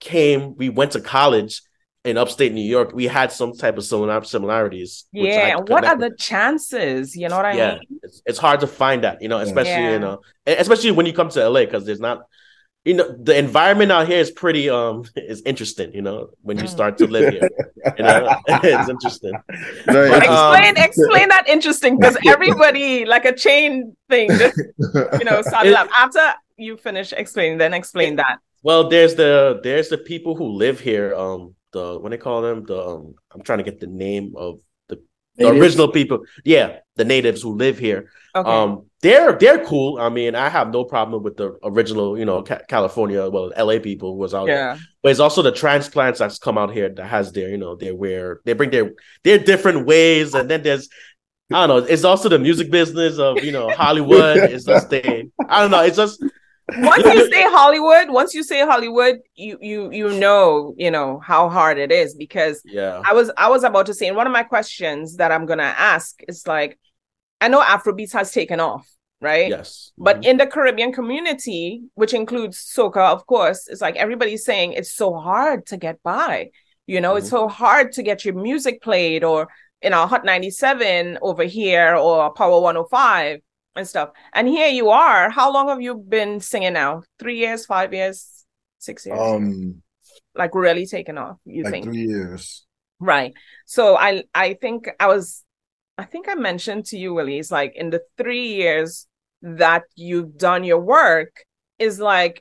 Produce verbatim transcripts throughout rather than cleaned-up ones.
came, we went to college in upstate New York, we had some type of similar similarities. Which I Yeah. What are the chances? You know what I yeah, mean? it's, it's hard to find that, you know, Yeah. especially Yeah. you know, especially when you come to L A because there's not, you know, the environment out here is pretty um is interesting, you know, when you Mm. start to live here, you know, it's interesting. Very But um, Explain, explain that interesting because everybody like a chain thing. Just you know, saddle It- up. After you finish explaining, then explain that. well, there's the there's the people who live here, um, the what they call them, the um, I'm trying to get the name of the the Natives? original people, yeah, the natives who live here. Okay. Um, they're they're cool. I mean, I have no problem with the original, you know, Ca- California, well, L A people who was out here. Yeah. But it's also the transplants that's come out here that has their, you know, they wear, they bring their their different ways, and then there's, I don't know, it's also the music business of, you know, Hollywood. It's just they, I don't know, it's just Once you say Hollywood, once you say Hollywood, you you you know, you know how hard it is because yeah, I was I was about to say, and one of my questions that I'm gonna ask is like, I know Afrobeats has taken off, right? yes, But Mhm. in the Caribbean community, which includes soca, of course, it's like everybody's saying it's so hard to get by. You know, it's Mhm. so hard to get your music played or, you know, Hot ninety-seven over here or Power one oh five and stuff. And here you are. How long have you been singing now? Three years, five years, six years? Um, Like really taken off, you like think? three years. Right. So I I think I was I think I mentioned to you, Willie, it's like in the three years that you've done your work is like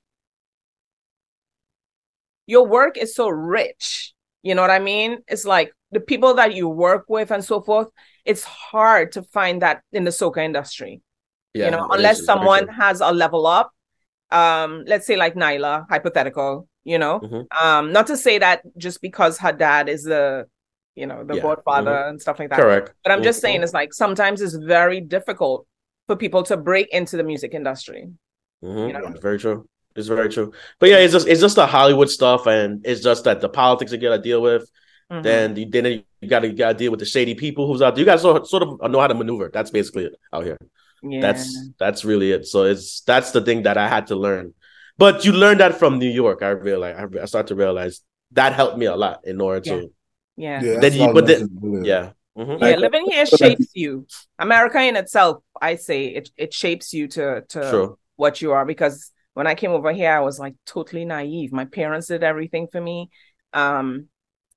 your work is so rich. You know what I mean? It's like the people that you work with and so forth, it's hard to find that in the soca industry. yeah, You know, it unless is. It's very someone true. has a level up. Um, let's say like Nyla, hypothetical, you know. Mhm. Um, not to say that just because her dad is the, you know, the Yeah. godfather Mhm. and stuff like that. Correct. But I'm just Mhm. saying it's like sometimes it's very difficult for people to break into the music industry. Mhm. You know? It's very true. It's very true. But yeah, it's just it's just the Hollywood stuff, and it's just that the politics you gotta deal with. Mhm. Then you then you gotta you gotta deal with the shady people who's out there. You gotta sort sort of know how to maneuver. That's basically it out here. Yeah. That's that's really it. So it's that's the thing that I had to learn. But you learn that from New York. I realize I, I start to realize that helped me a lot in order Yeah. to. Yeah. Yeah, Then that's you what I but then mentioned earlier. yeah. Mhm. Yeah, Like, living here shapes you. America in itself, I say it it shapes you to to True. what you are because when I came over here, I was like totally naive. My parents did everything for me. Um,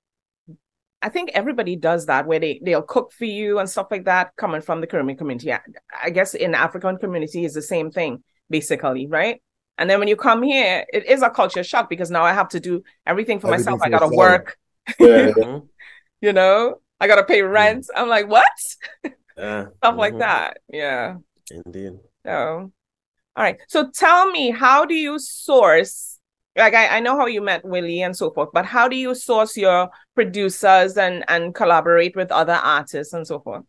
I think everybody does that where they, they'll cook for you and stuff like that coming from the Caribbean community. I, I guess in the African community is the same thing, basically, right? And then when you come here, it is a culture shock because now I have to do everything for Everything myself. I for gotta yourself. work, Yeah, Mhm. you know, I gotta pay rent. I'm like, what? Yeah. Stuff like Mhm. that. Yeah. Indeed. So all right. So tell me, how do you source? Like I, I know how you met Willie and so forth, but how do you source your producers and and collaborate with other artists and so forth?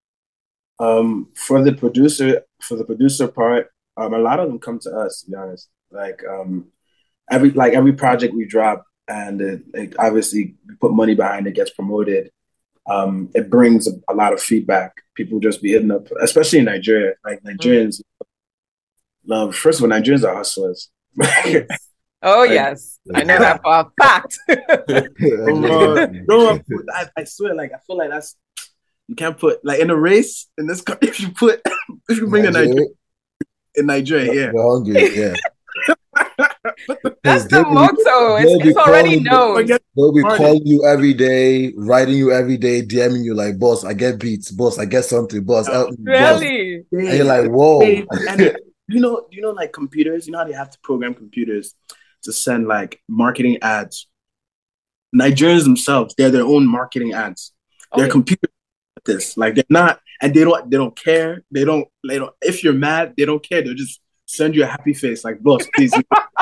Um, for the producer, for the producer part, um, a lot of them come to us. To be honest, like um, every like every project we drop, and it, it obviously we put money behind it, gets promoted. Um, it brings a, a lot of feedback. People just be hitting up, especially in Nigeria. Like Nigerians love. First of all, Nigerians are hustlers. Oh Like- yes, I know that for a fact. From, uh, growing up, I, I swear, like I feel like that's you can't put like in a race in this country. If you put if you bring a Nigeria in Nigeria, yeah, They're hungry, yeah. That's the They'll be- motto. It's, they'll be it's already calling- known. Forget- They'll be Party. calling you every day, writing you every day, DMing you like, boss, I get beats, boss, I get something, boss, Oh, help me, boss. Really? And you're like, whoa. They- and you know, you know, like computers. You know how they have to program computers to send like marketing ads. Nigerians themselves, they're their own marketing ads. They're Okay. computers at this. Like they're not, and they don't. They don't care. They don't. They don't. If you're mad, they don't care. They'll just send you a happy face, like boss, please.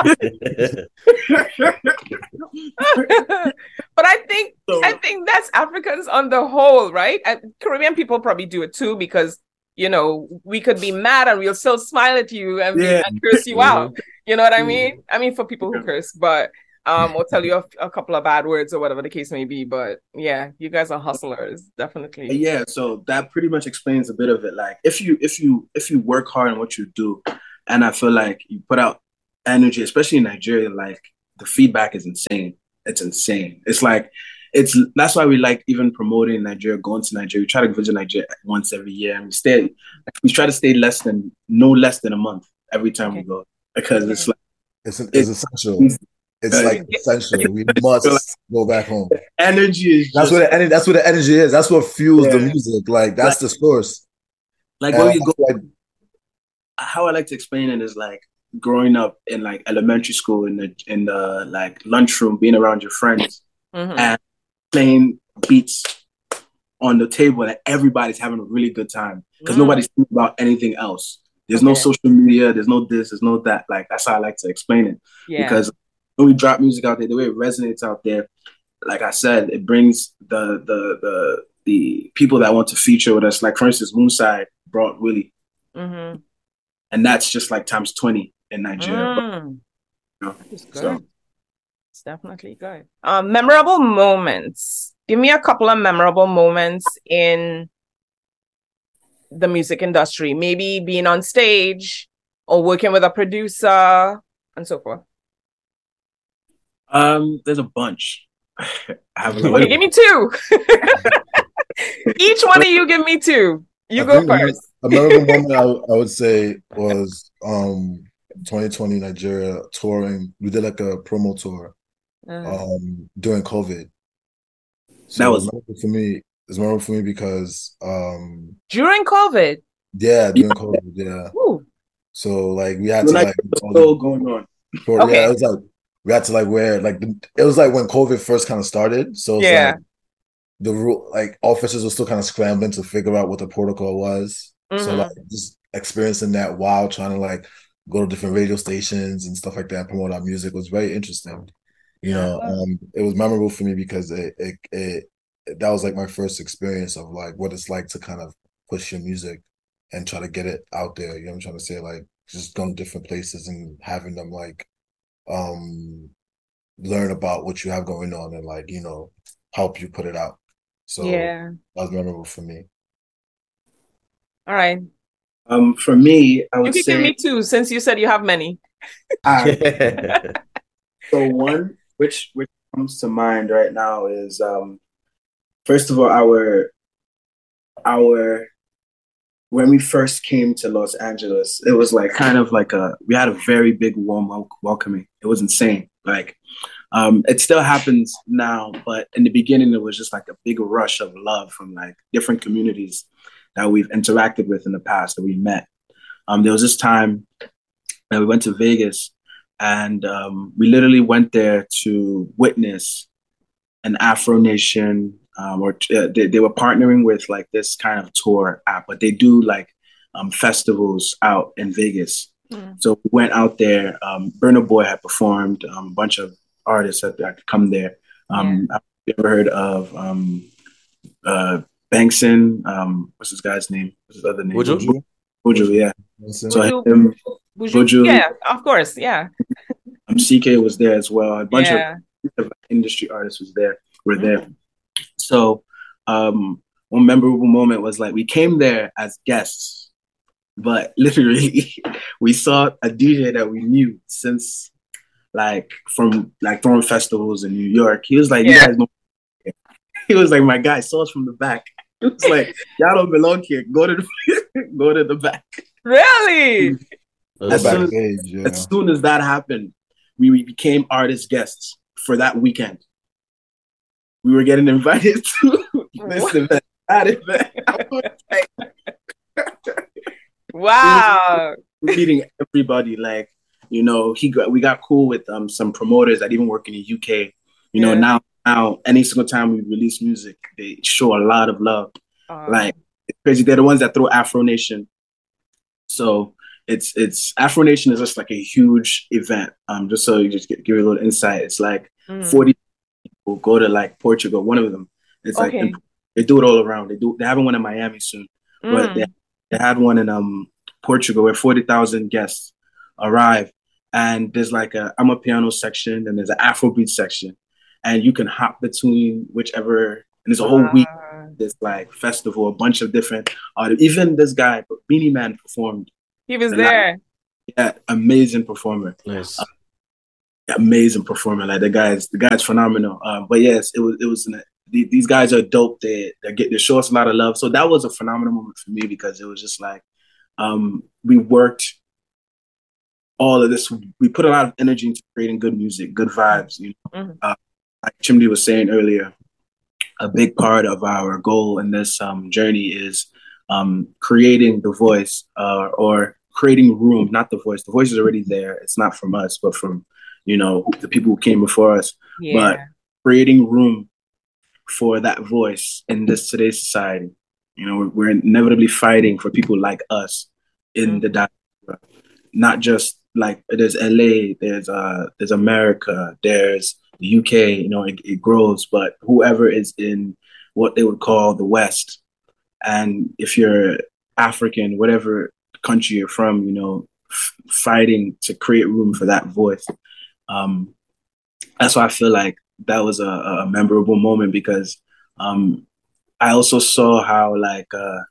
But I think So- I think that's Africans on the whole, right? And Caribbean people probably do it too because you know we could be mad and we'll still smile at you and, be- Yeah. and curse you out. You know what I Mhm. mean? I mean for people who curse, but um, or tell you a, a couple of bad words or whatever the case may be. But yeah, you guys are hustlers, definitely. Yeah, so that pretty much explains a bit of it. Like if you if you if you work hard in what you do, and I feel like you put out energy, especially in Nigeria, like the feedback is insane. It's insane. It's like it's that's why we like even promoting in Nigeria, going to Nigeria. We try to visit Nigeria once every year, and we stay. We try to stay less than no less than a month every time Okay. we go because Okay. it's like It's, it's, It's- essential. It's like essential. We must go back home. energy is That's just what the, ener- that's what the energy is. That's what fuels the Yeah. music. Like that's Like- the source. like And when you go. like, How I like to explain it is like growing up in like elementary school in the in the like lunchroom, being around your friends Mhm. and playing beats on the table, and everybody's having a really good time because Mm. nobody's thinking about anything else. There's no Okay. social media. There's no this. There's no that. Like that's how I like to explain it. Yeah. Because when we drop music out there, the way it resonates out there, like I said, it brings the the the the people that want to feature with us. Like for instance, Moonside brought Willie, Mhm. and that's just like times twenty in Nigeria. But, Mm. you know, It's good. so It's definitely good. Um, memorable moments. Give me a couple of memorable moments in the music industry. Maybe being on stage or working with a producer and so forth. um, there's a bunch. I have a Okay, give me two. Each one of you give me two. You I go think the- first. A memorable moment I, I would say was um twenty twenty Nigeria touring. We did like a promo tour Uh, um during COVID. So That was- it's memorable for me. It's memorable for me because um during COVID. yeah, during COVID, yeah. Ooh. So like we had When to I like still going on. for, Okay. yeah, it was like we had to like wear like the, it was like when COVID first kind of started. So it's Yeah. like the rule like officers were still kind of scrambling to figure out what the protocol was. So Mhm. like just experiencing that while trying to like go to different radio stations and stuff like that and promote our music was very interesting. You know, Yeah. um, it was memorable for me because it, it it that was like my first experience of like what it's like to kind of push your music and try to get it out there. You know what I'm trying to say? Like just going to different places and having them like um learn about what you have going on and like, you know, help you put it out. So Yeah. that was memorable for me. All right. Um, for me, I You would can say give me two since you said you have many. uh, so one which which comes to mind right now is um first of all our our when we first came to Los Angeles, it was like kind of like a we had a very big warm wel- welcoming. It was insane. Like um it still happens now, but in the beginning it was just like a big rush of love from like different communities that we've interacted with in the past that we met. Um there was this time that we went to Vegas and um, we literally went there to witness an Afro Nation, um, or uh, they, they were partnering with like this kind of tour app, but they do like um, festivals out in Vegas. Mm. So we went out there. Um, Burna Boy had performed. Um, a bunch of artists had, had come there. Um, Have you ever heard of um, uh, Bankson? Um, what's this guy's name? What's his other name? Buju? Buju, yeah. Listen, So Buju. him, Would you? Buju. Yeah, of course. Yeah. um, C K was there as well. A bunch Yeah. of industry artists was there. Were there. Mm. So um, one memorable moment was like we came there as guests, but literally we saw a D J that we knew since like from like throwing festivals in New York. He was like, Yeah. you guys know. He was like, my guy saw us from the back. He was like, y'all don't belong here. Go to the go to the back. Really? go As soon as- backstage, yeah. As soon as that happened, we, we became artist guests for that weekend. We were getting invited to this What? event, that event. I was like, Wow. meeting everybody. Like, you know, he got we got cool with um some promoters that even work in the U K. You know, Yeah. now now any single time we release music, they show a lot of love. Uh, Like it's crazy. They're the ones that throw Afro Nation. So it's it's Afro Nation is just like a huge event. Um, just so you just give, give you a little insight. It's like mm. forty people go to like Portugal. One of them. It's like Okay. they do it all around. They do. They having one in Miami soon, but Mm. they, they had one in um Portugal where forty thousand guests arrive, and there's like a I'm a piano section and there's an Afrobeat section, and you can hop between whichever. And there's a whole week. Ah. This like festival, a bunch of different artists. Even this guy, Beanie Man, performed. He was And there. Yeah, amazing performer. Nice. amazing performer. Like the guy's the guy's phenomenal. Um, but yes, it was it was an, these guys are dope. They they get they show us a lot of love. So that was a phenomenal moment for me because it was just like um, we worked all of this. We put a lot of energy into creating good music, good vibes. You know, mm-hmm. uh, like Chimdi was saying earlier, a big part of our goal in this um, journey is um, creating the voice uh, or creating room, not the voice. The voice is already there. It's not from us, but from, you know, the people who came before us. Yeah. But creating room for that voice in this today's society. You know, we're, we're inevitably fighting for people like us in mm-hmm. the diaspora, not just like there's L A, there's uh, there's America, there's the U K. You know, it, it grows, but whoever is in what they would call the West, and if you're African, whatever country you're from, you know, f- fighting to create room for that voice. Um, that's why I feel like that was a, a memorable moment because um, I also saw how like uh,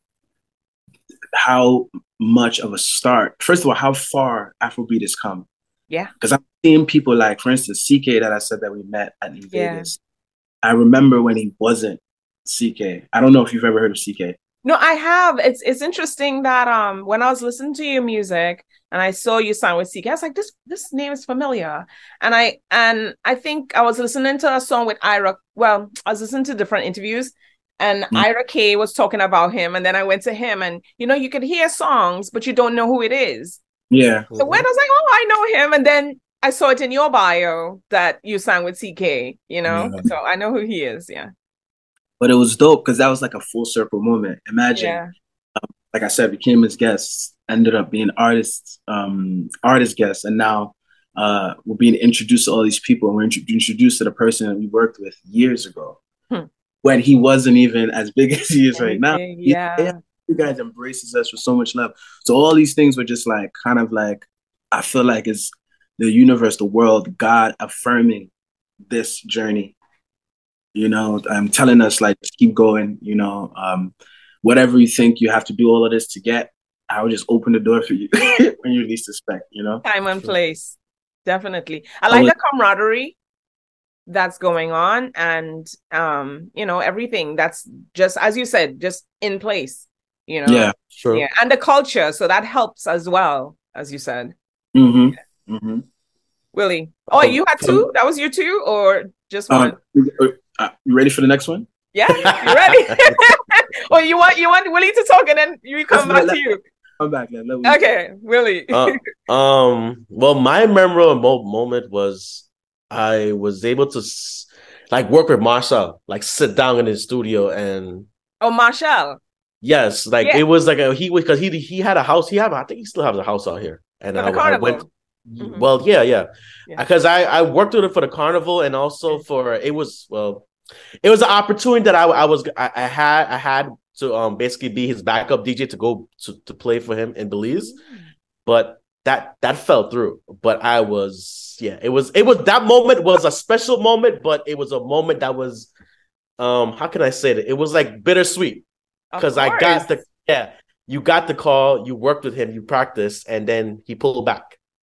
how much of a start. First of all, how far Afrobeat has come. Yeah. Because I'm seeing people like, for instance, C K that I said that we met at New yeah. Vegas. I remember when he wasn't C K. I don't know if you've ever heard of C K. No, I have. It's it's interesting that um when I was listening to your music and I saw you sign with C K, I was like, this this name is familiar. And I and I think I was listening to a song with Ira. Well, I was listening to different interviews and mm. Ira K was talking about him. And then I went to him and, you know, you could hear songs, but you don't know who it is. Yeah. So when I was like, oh, I know him. And then I saw it in your bio that you sang with C K, you know, yeah. So I know who he is. Yeah. But it was dope because that was like a full circle moment. Imagine, yeah. um, like I said, became his guests, ended up being artists, um, artist guests, and now uh, we're being introduced to all these people. And we're int- introduced to the person that we worked with years ago hmm. when he wasn't even as big as he is right now. Yeah. He, you guys embraces us with so much love. So all these things were just like kind of like I feel like it's the universe, the world, God affirming this journey. You know, I'm telling us like keep going. You know, um, whatever you think you have to do all of this to get, I will just open the door for you when you least expect. You know, time and place, definitely. I like I was- the camaraderie that's going on, and um, you know, everything that's just as you said, just in place. You know, yeah, sure, yeah, and the culture, so that helps as well, as you said. Mm-hmm. Yeah. Mm-hmm. Willie, oh, you had two? That was your two, or just one? Um, Uh, you ready for the next one? Yeah, you ready? Or you want you want Willie to talk and then you come Let's back let, to you. Come back, let, let okay, Willie. uh, um, well, my memorable moment was I was able to like work with Marshall, like sit down in his studio and. Oh, Marshall. Yes, like yeah. It was like a, he was because he he had a house. He had I think he still has a house out here, and for I, the carnival. I went. Mm-hmm. Well, yeah, yeah, because yeah. I I worked with it for the carnival and also for it was well. It was an opportunity that I, I was I, I had I had to um basically be his backup D J to go to, to play for him in Belize, but that that fell through. But I was yeah it was it was that moment was a special moment, but it was a moment that was um how can I say that it was like bittersweet because I got the yeah you got the call, you worked with him, you practiced, and then he pulled back.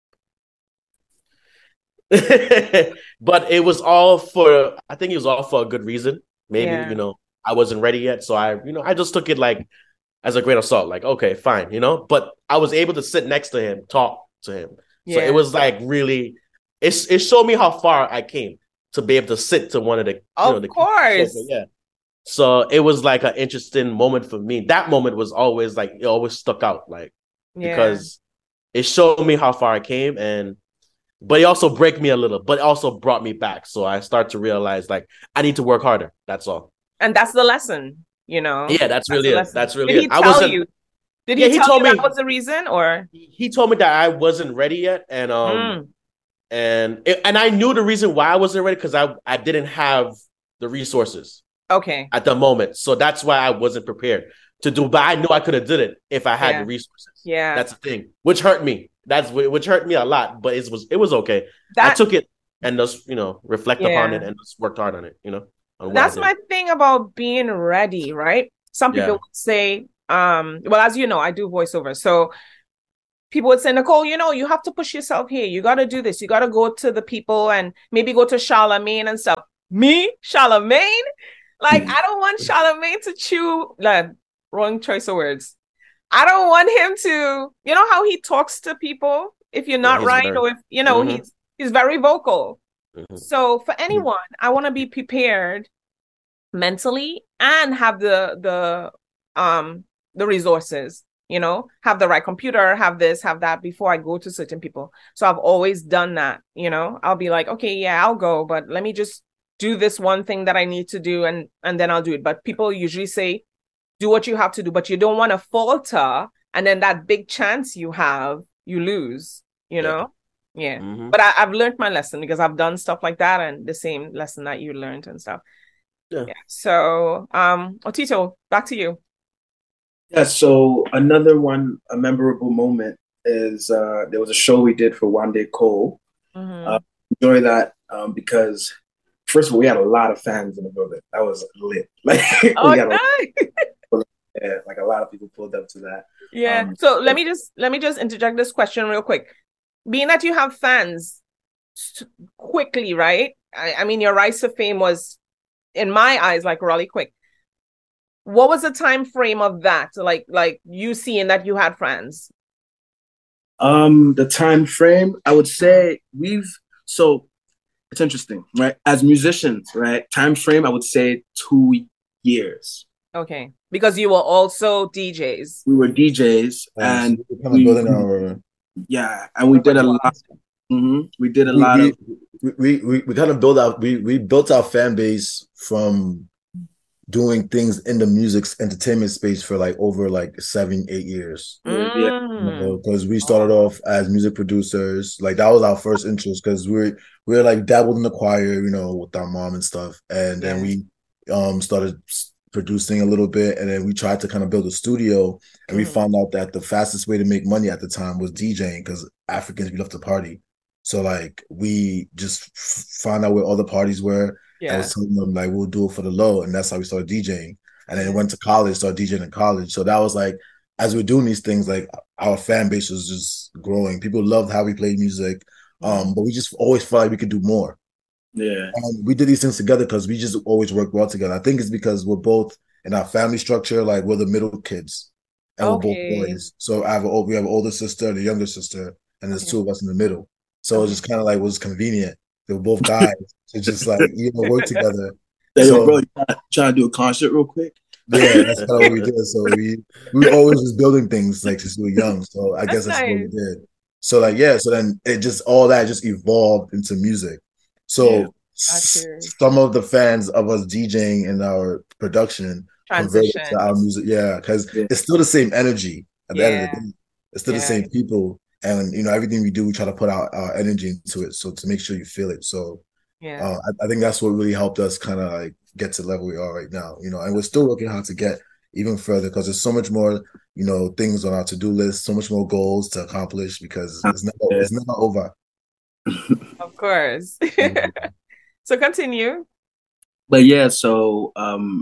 But it was all for I think it was all for a good reason. Maybe yeah. you know I wasn't ready yet, so I you know I just took it like as a grain of salt. Like okay, fine, you know. But I was able to sit next to him, talk to him. Yeah. So it was like really, it it showed me how far I came to be able to sit to one of the. Of you know, the course, kids. Yeah. So it was like an interesting moment for me. That moment was always like it always stuck out, like yeah. because it showed me how far I came and. But it also break me a little, but it also brought me back. So I start to realize like I need to work harder. That's all. And that's the lesson, you know. Yeah, that's, that's really it. That's really Did it. He tell you? Did he yeah, he tell told you me that was the reason, or he told me that I wasn't ready yet, and um, mm. and it, and I knew the reason why I wasn't ready because I I didn't have the resources. Okay. At the moment, so that's why I wasn't prepared to do. But I knew I could have did it if I had yeah. the resources. Yeah, that's the thing, which hurt me. That's which hurt me a lot, but it was it was okay. That, I took it and just you know reflect yeah. upon it and just worked hard on it. You know, that's my thing about being ready, right? Some people yeah. would say, um, well, as you know, I do voiceover, so people would say, Nicole, you know, you have to push yourself here. You got to do this. You got to go to the people and maybe go to Charlemagne and stuff. Me, Charlemagne? Like, I don't want Charlemagne to chew, like, wrong choice of words. I don't want him to, you know how he talks to people if you're not Yeah, right very, or if, you know, mm-hmm. he's he's very vocal. Mm-hmm. So for anyone, I want to be prepared mentally and have the the um the resources, you know, have the right computer, have this, have that before I go to certain people. So I've always done that, you know. I'll be like, okay, yeah, I'll go, but let me just do this one thing that I need to do and and then I'll do it. But people usually say, do what you have to do, but you don't want to falter, and then that big chance you have, you lose, you know? Yeah. yeah. Mm-hmm. But I, I've learned my lesson because I've done stuff like that and the same lesson that you learned and stuff. Yeah. yeah. So, um, Otito, back to you. Yeah, so another one, a memorable moment is uh, there was a show we did for Wande Cole. Mm-hmm. Uh, enjoy that um, because first of all, we had a lot of fans in the building. That was lit. Like, oh, we had nice. a, yeah, like a lot of people pulled up to that. Yeah. Um, so let me just let me just interject this question real quick. Being that you have fans quickly, right? I, I mean, your rise to fame was, in my eyes, like really quick. What was the time frame of that? Like, like you seeing that you had fans? Um, the time frame, I would say we've so it's interesting, right? As musicians, right? Time frame, I would say two years. Okay, because you were also D Js. We were D Js, and we were kind of building our yeah, and we did a lot. Mm-hmm. We did a we, lot we, of we, we we kind of built out. We we built our fan base from doing things in the music entertainment space for like over like seven, eight years. Mm. Yeah. Because you know, we started off as music producers. Like that was our first interest because we we're we we're like dabbled in the choir, you know, with our mom and stuff. And then yeah. we um started producing a little bit, and then we tried to kind of build a studio, and mm. we found out that the fastest way to make money at the time was DJing because Africans, we love to party. So like we just found out where all the parties were. Yeah. I was telling them like we'll do it for the low, and that's how we started DJing. And then went to college, started DJing in college. So that was like, as we're doing these things, like our fan base was just growing. People loved how we played music, um, but we just always felt like we could do more. Yeah, and we did these things together because we just always worked well together. I think it's because we're both in our family structure, like we're the middle kids, and okay. we're both boys. So I have a, we have an older sister and a younger sister, and there's okay. two of us in the middle. So okay. it just kind of like was convenient. They were both guys. So just like, you know, work together. Hey, so, yo, bro, trying try to do a concert real quick? Yeah, that's kind of what we did. So we we always was building things like since we were young. So I that's guess that's nice. What we did. So like, yeah, so then it just, all that just evolved into music. So yeah, s- some of the fans of us DJing in our production converted to our music. Yeah, because yeah. it's still the same energy at the yeah. end of the day. It's still yeah. the same people. And, you know, everything we do, we try to put our, our energy into it. So to make sure you feel it. So yeah, uh, I, I think that's what really helped us kind of like get to the level we are right now, you know, and we're still working hard to get even further because there's so much more, you know, things on our to-do list, so much more goals to accomplish because it's never, it's never over. Of course. Mm-hmm. So continue. But yeah, so um,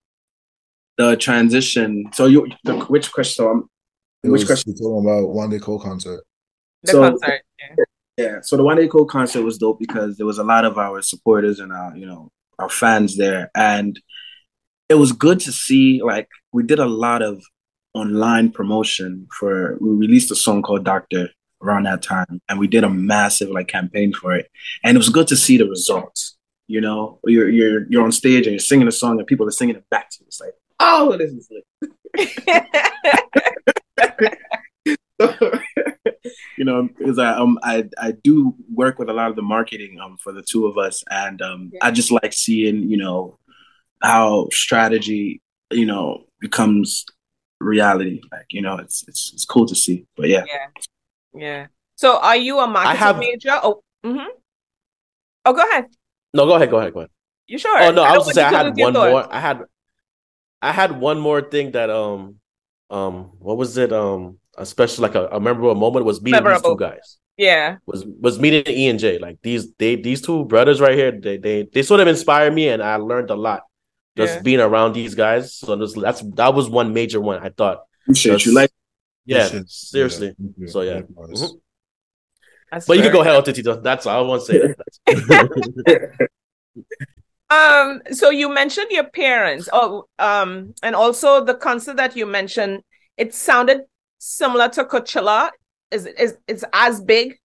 the transition. So you, the, which question? So I'm, Which was, question? We're talking about Wande Cole concert. The so, concert, yeah. yeah. So the Wande Cole concert was dope because there was a lot of our supporters and our, you know, our fans there, and it was good to see. Like we did a lot of online promotion for. We released a song called Doctor around that time, and we did a massive like campaign for it, and it was good to see the results. You know, you're you're you're on stage and you're singing a song, and people are singing it back to you. It's like, oh, this is lit. You know, because I um I I do work with a lot of the marketing um for the two of us, and um yeah. I just like seeing, you know, how strategy, you know, becomes reality. Like, you know, it's it's it's cool to see. But yeah, yeah, yeah. So, are you a marketing have... major? Oh, mm-hmm. Oh, go ahead. No, go ahead. Go ahead. Go ahead. You sure? Oh no, I, I was gonna say I had one thoughts. more. I had I had one more thing that um um what was it um. Especially like a, a memorable moment was meeting memorable. These two guys. Yeah, was was meeting E and J. Like these they these two brothers right here. They they they sort of inspired me, and I learned a lot just yeah. being around these guys. So this, that's that was one major one. I thought. Appreciate you. Like Yeah, Shit. seriously. Yeah. So yeah. Likewise. Mhm. That's But you can very go hell, Tito. That's all I want to say. That. Um, so you mentioned your parents. Oh, um, and also the concert that you mentioned, it sounded similar to Coachella. Is is is as big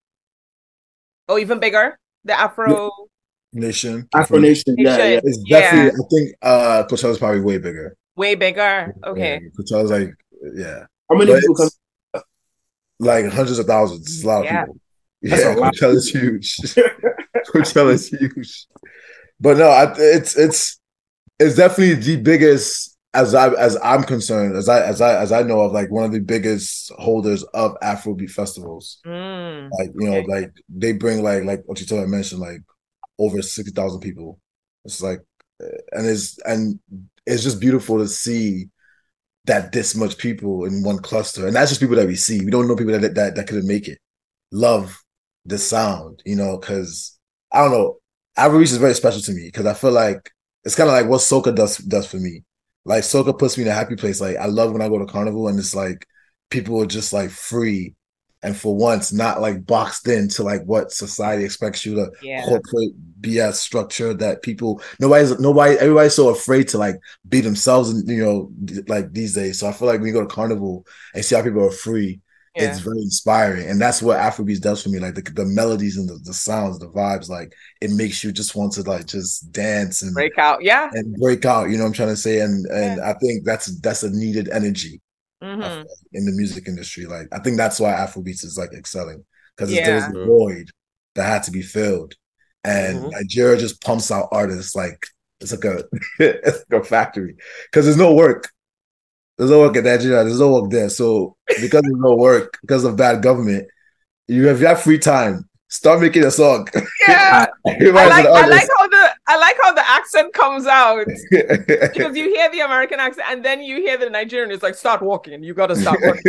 or even bigger? The Afro Nation. Afro Nation, yeah, yeah. Nation. It's Yeah, definitely, I think uh Coachella's probably way bigger. way bigger. Yeah, Okay. Coachella's like, yeah. How many But people come? it's like hundreds of thousands. It's a lot of Yeah. people. That's Yeah, a lot. Coachella's huge. Coachella's huge. But no, I, it's it's it's definitely the biggest, as I as I'm concerned, as I as I as I know of, like one of the biggest holders of Afrobeat festivals. Mm, Like, you know, okay. like they bring like like what you told me mentioned, like over sixty thousand people. It's like, uh, and it's and it's just beautiful to see that this much people in one cluster, and that's just people that we see. We don't know people that that that couldn't make it. Love the sound, you know, because I don't know. Afrobeat is very special to me because I feel like it's kind of like what soca does does for me. Like soca puts me in a happy place. Like I love when I go to carnival and it's like people are just like free and for once not like boxed into like what society expects you to Yeah. corporate B S structure that people nobody's nobody everybody's so afraid to like be themselves and you know like these days. So I feel like when you go to carnival and see how people are free, Yeah. it's very inspiring. And that's what Afrobeats does for me. Like the, the melodies and the, the sounds, the vibes, like it makes you just want to like just dance and Break out. Yeah. and break out, you know what I'm trying to say? And and Yeah. I think that's that's a needed energy Mhm. in the music industry. Like I think that's why Afrobeats is like excelling. Because Yeah. there was a void that had to be filled. And Mhm. Nigeria just pumps out artists like it's like a it's like a factory. Because there's no work. There's no work in Nigeria. There's no work there. So because there's no work, because of bad government, you if you have free time, start making a song. Yeah. You I might as like an I like artist. how the I like how the accent comes out because you hear the American accent and then you hear the Nigerian. It's like start walking. You gotta start walking.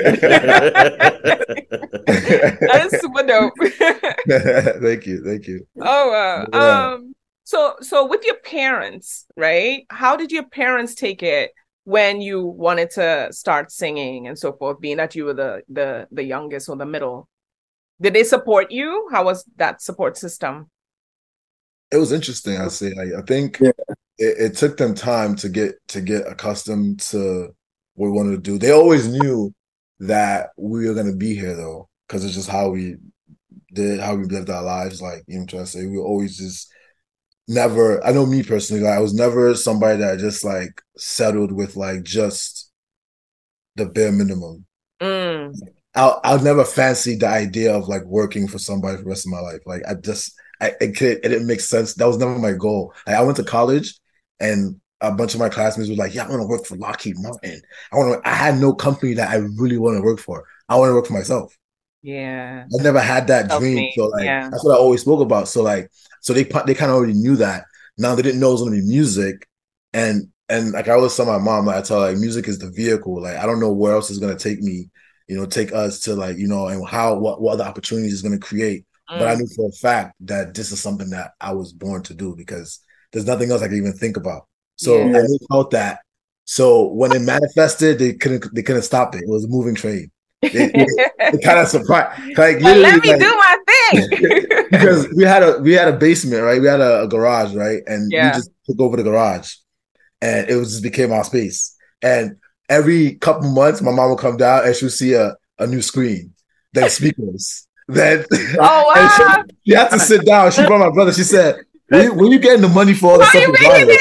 That is super dope. Thank you, thank you. Oh, uh, Yeah. um, so so with your parents, right? How did your parents take it when you wanted to start singing and so forth, being that you were the the the youngest or the middle? Did they support you? How was that support system? It was interesting. I say, like, I think Yeah. it, it took them time to get to get accustomed to what we wanted to do. They always knew that we were gonna be here though, because it's just how we did, how we lived our lives. Like, you know what I'm trying to say? We were always just never, I know me personally, like I was never somebody that just like settled with like just the bare minimum. Mm, I'll I'll never fancy the idea of like working for somebody for the rest of my life. Like I just I it, could, it didn't make sense. That was never my goal. Like, I went to college and a bunch of my classmates were like, "Yeah, I want to work for Lockheed Martin. I want to." I had no company that I really want to work for. I want to work for myself. yeah. I never had that dream. Self-made, So like yeah. that's what I always spoke about. So like so they they kind of already knew that. Now they didn't know it was gonna be music, and and like I always tell my mom, like I tell her, like music is the vehicle. Like I don't know where else is gonna take me, you know, take us to like you know, and how what what other opportunities is gonna create. But I Mm, knew for a fact that this is something that I was born to do because there's nothing else I can even think about. So yeah. I knew about that. So when it manifested, they couldn't they couldn't stop it. It was a moving train. It, it, it kind of surprised, like But literally, let me like, do my thing. because we had a we had a basement, right? We had a, a garage, right? And we Yeah. just took over the garage, and it was just became our space. And every couple months, my mom would come down and she would see a, a new screen, then speakers, then Oh and she, wow. she had to sit down. She brought my brother. She said, "Where you, where you getting the money for all the How stuff you you're buying?"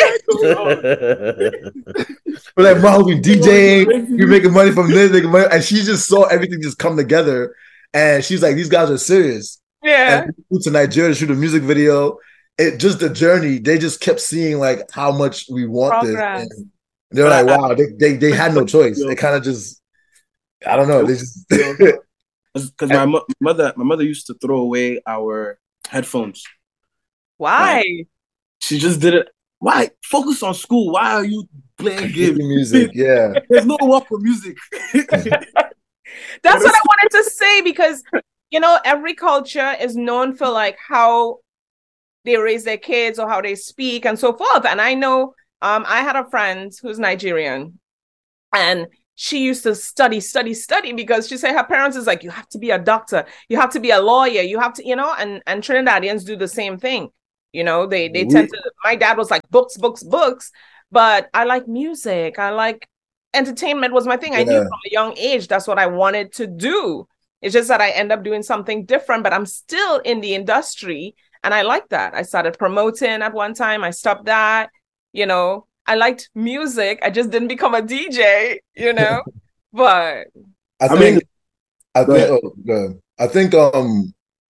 making it? We're like, "Mom, we DJing, you're making money from this, making money," and she just saw everything just come together. And she's like, "These guys are serious." Yeah. And we flew to Nigeria to shoot a music video. It just the journey. They just kept seeing like how much we want Progress. this, and they were like, "Wow!" They they, they had no choice. They kind of just, I don't know. They just Because my mo- mother, my mother used to throw away our headphones. Why? She just did it. Why focus on school? Why are you playing games? making music. Yeah, There's no work for music. That's what I wanted to say because you know every culture is known for like how they raise their kids or how they speak and so forth. And I know um I had a friend who's Nigerian and she used to study, study, study because she said her parents is like, you have to be a doctor, you have to be a lawyer, you have to, you know, and, and Trinidadians do the same thing. You know, they, they tend to, my dad was like books, books, books, but I like music. I like entertainment was my thing. Yeah. I knew from a young age, that's what I wanted to do. It's just that I end up doing something different, but I'm still in the industry. And I like that. I started promoting at one time. I stopped that, you know, I liked music. I just didn't become a D J, you know, but I think, I mean, I think, oh, I think, um,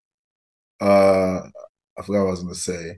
uh, I forgot what I was going to say.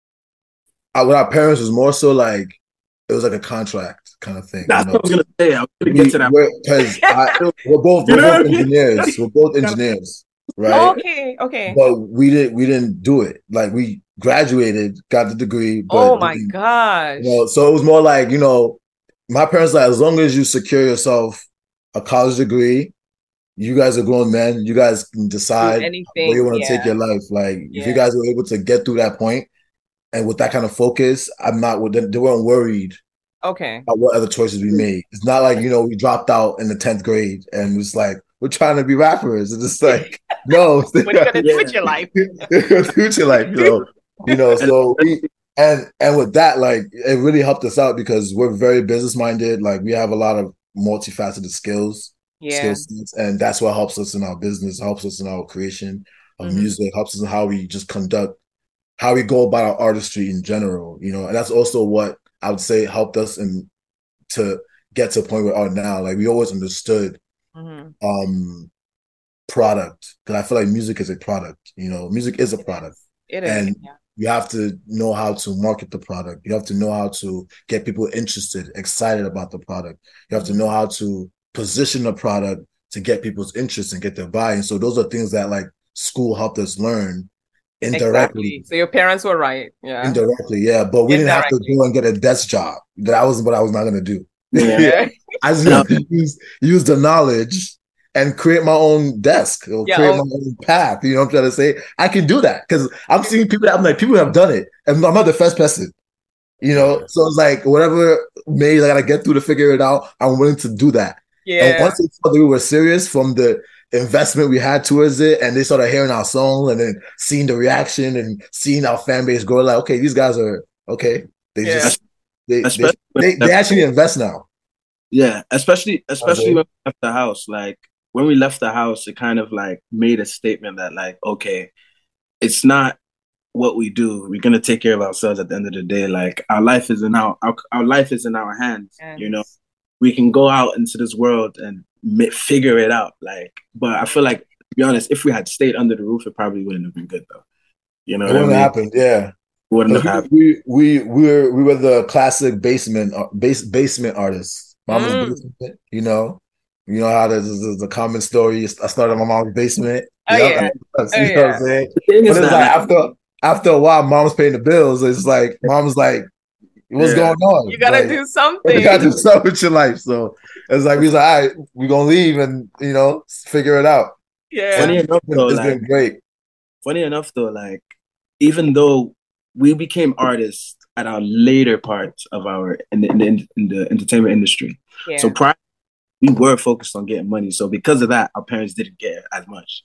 I, with our parents was more so like, it was like a contract kind of thing. That's you know? what I was going to say. I was going to get to that. Because we're both, we're both engineers. We're both engineers, right? Okay, okay. But we didn't, we didn't do it. Like we graduated, got the degree. But oh my gosh. You know, so it was more like, you know, my parents like, as long as you secure yourself a college degree, you guys are grown men. You guys can decide anything, where you want to yeah. take your life. Like, yeah. if you guys were able to get through that point, and with that kind of focus, I'm not. They weren't worried. Okay. About what other choices we made. It's not like, you know, we dropped out in the tenth grade and it's like we're trying to be rappers. It's just like no. What are you gonna do with your life? do with your life, you know. You know. So we and and with that, like it really helped us out because we're very business minded. Like we have a lot of multifaceted skills. Yeah. Skills, and that's what helps us in our business, helps us in our creation of mm-hmm. music, helps us in how we just conduct, how we go about our artistry in general, you know, and that's also what I would say helped us in to get to a point where we are now. Like we always understood mm-hmm. um product, because I feel like music is a product, you know, music is a product. It is. And yeah. you have to know how to market the product. You have to know how to get people interested, excited about the product. You have to know how to position the product to get people's interest and get their buy-in. So those are things that like school helped us learn indirectly. Exactly. So your parents were right. Yeah. Indirectly, yeah. But we indirectly. didn't have to go and get a desk job. That wasn't what I was not gonna do. Yeah. I just have to use, use the knowledge and create my own desk or yeah, create oh. my own path. You know what I'm trying to say? I can do that because I'm seeing people that I'm like, people have done it. And I'm not the first person. You know, so it's like whatever maze I gotta get through to figure it out, I'm willing to do that. Yeah. And once they saw that we were serious from the investment we had towards it, and they started hearing our songs and then seeing the reaction and seeing our fan base grow, like, okay, these guys are okay. They yeah. just they they, they, they actually invest now. Yeah, especially especially okay. when we left the house. Like when we left the house, it kind of like made a statement that like, okay, it's not what we do. We're gonna take care of ourselves at the end of the day. Like our life is in our our, our life is in our hands. Yes. You know, we can go out into this world and ma- figure it out. Like, but I feel like, to be honest, if we had stayed under the roof, it probably wouldn't have been good though. You know, it wouldn't have happened. Yeah, it wouldn't have we, happened. We we we were we were the classic basement base basement artists. Mama's mm. basement. You know, you know how there's the, the common story. I started in my mom's basement. Oh yep. yeah, you oh, know yeah. what I'm saying. But it's like after. After a while, mom's paying the bills. It's like mom's like, "What's yeah. going on? You gotta like, do something. You gotta do something with your life." So it's like we're like, "All right, we're gonna leave and you know figure it out." Yeah. Funny enough, though, it's like, been great. Funny enough, though, like even though we became artists at our later part of our in the in the, in the entertainment industry, yeah. so prior we were focused on getting money. So because of that, our parents didn't get as much.